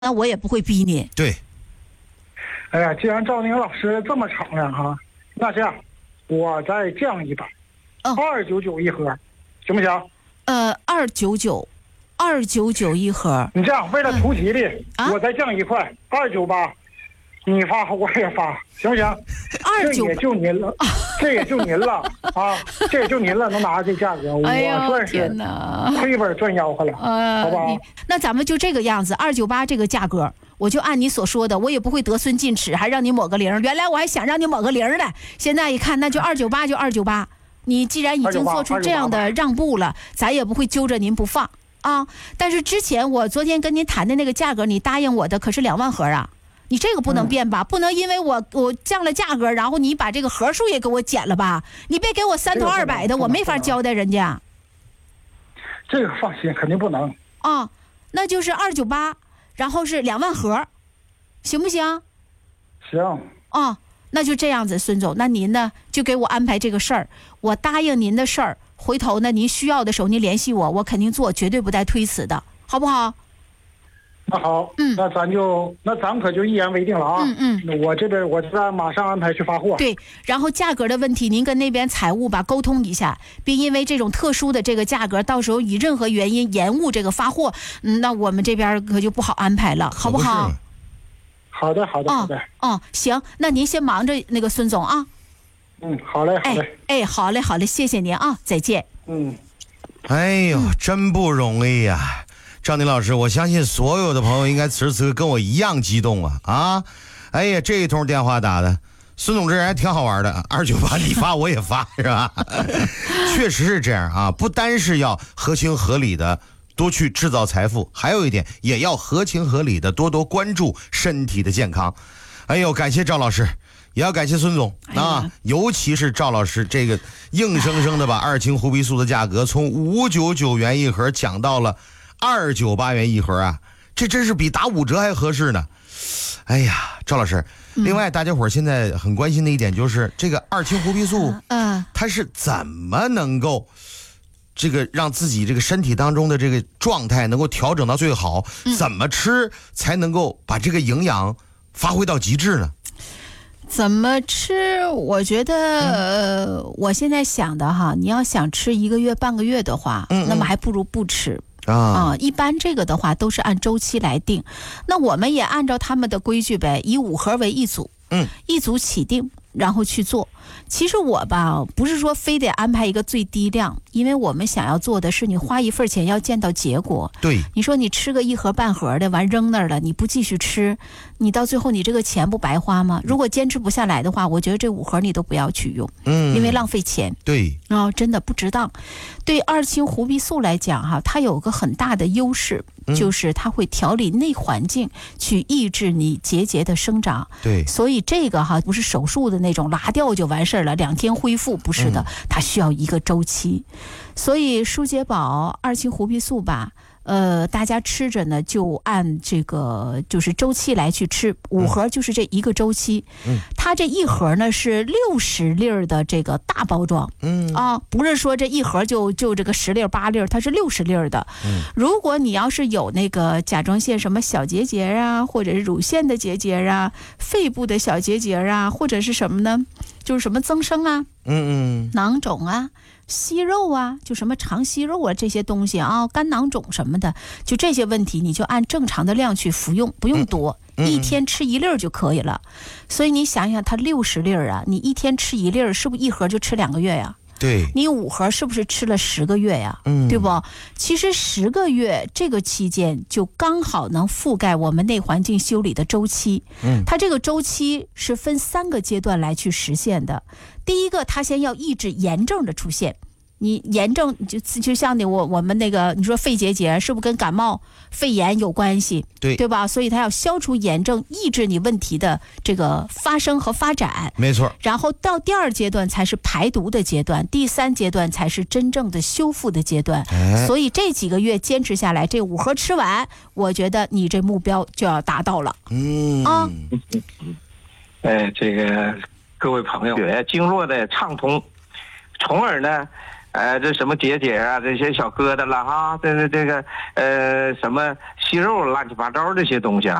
那我也不会逼你。 对。 哎呀，既然赵宁老师这么敞亮哈，那这样我再降一百，299一盒，行不行 ？299一盒。 你这样为了图吉利，我再降1块，298，你发我也发，行不行？298，这也就您了，这也就您了啊，这也就您了，能拿这价格，我算是亏本赚吆喝了，好不好？ 那咱们就这个样子，298这个价格。我就按你所说的，我也不会得寸进尺，还让你抹个零。原来我还想让你抹个零呢，现在一看那就298就298。你既然已经做出这样的让步了，咱也不会揪着您不放啊。但是之前我昨天跟您谈的那个价格，你答应我的可是2万盒啊，你这个不能变吧？不能因为我降了价格，然后你把这个盒数也给我减了吧？你别给我3头200的，我没法交代人家。 这个放心，肯定不能啊。那就是298。然后是2万盒，行不行？ 行。 那就这样子，孙总，那您呢就给我安排这个事儿，我答应您的事儿，回头呢您需要的时候您联系我，我肯定做，绝对不带推辞的，好不好？ 那好，那咱可就一言为定了啊。我这边我马上安排去发货。 对，然后价格的问题，您跟那边财务吧沟通一下，别因为这种特殊的这个价格，到时候以任何原因延误这个发货，那我们这边可就不好安排了，好不好？ 好的。 行，那您先忙着那个孙总啊。 好嘞。 好嘞，谢谢您啊，再见。 哎呦，真不容易呀。赵宁老师，我相信所有的朋友应该此时此刻跟我一样激动啊！哎呀，这一通电话打的，孙总这人还挺好玩的，298你发我也发，是吧？确实是这样啊，不单是要合情合理的多去制造财富，还有一点也要合情合理的多关注身体的健康。哎呦，感谢赵老师，也要感谢孙总啊，尤其是赵老师这个硬生生的把二氢胡皮素的价格从599元一盒降到了298元一盒啊，这真是比打5折还合适呢。哎呀，赵老师，另外大家伙现在很关心的一点就是这个二氢胡皮素，它是怎么能够这个让自己这个身体当中的这个状态能够调整到最好，怎么吃才能够把这个营养发挥到极致呢？ 怎么吃？我觉得，我现在想的哈，你要想吃1个月半个月的话，那么还不如不吃。一般这个的话都是按周期来定，那我们也按照他们的规矩呗，以5盒为一组，一组起定，然后去做。其实我吧，不是说非得安排一个最低量，因为我们想要做的是你花1份钱要见到结果。 对， 你说你吃个1盒半盒的，完扔那儿了，你不继续吃，你到最后你这个钱不白花吗？如果坚持不下来的话，我觉得这5盒你都不要去用，因为浪费钱。 对， 真的不值当。对二氢胡皮素来讲哈，它有个很大的优势，就是它会调理内环境，去抑制你结节的生长。 对， 所以这个哈不是手术的那种拿掉就完事儿了，2天恢复，不是的，它需要一个周期。所以舒洁宝二氢胡皮素吧，大家吃着呢就按这个就是周期来去吃，5盒就是这一个周期。它这1盒呢是60粒的这个大包装，不是说这1盒就这个10粒8粒，它是60粒的。如果你要是有那个甲状腺什么小结节啊，或者是乳腺的结节啊，肺部的小结节啊，或者是什么呢？就是什么增生啊，囊肿啊，息肉啊，就什么肠息肉啊这些东西啊，肝囊肿什么的，就这些问题你就按正常的量去服用，不用多，一天吃1粒就可以了。所以你想想，它60粒啊，你一天吃1粒，是不是1盒就吃2个月呀？ 对，你 5盒是不是吃了10个月呀？对不？其实10个月这个期间就刚好能覆盖我们内环境修理的周期。它这个周期是分3个阶段来去实现的。第一个，它先要抑制炎症的出现。你炎症就像我们那个你说肺结节是不是跟感冒肺炎有关系？对吧？所以它要消除炎症，抑制你问题的这个发生和发展。 没错。 然后到第2阶段才是排毒的阶段，第3阶段才是真正的修复的阶段。所以这几个月坚持下来，这5盒吃完，我觉得你这目标就要达到了。 这个各位朋友，经络的畅通，从而呢这什么结节啊，这些小疙瘩了哈，这个什么息肉乱七八糟这些东西啊。